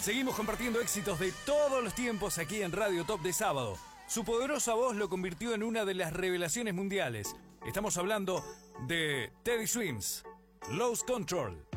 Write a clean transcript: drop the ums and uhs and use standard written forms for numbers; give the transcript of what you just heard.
Seguimos compartiendo éxitos de todos los tiempos aquí en Radio Top de sábado. Su poderosa voz lo convirtió en una de las revelaciones mundiales. Estamos hablando de Teddy Swims, Lost Control.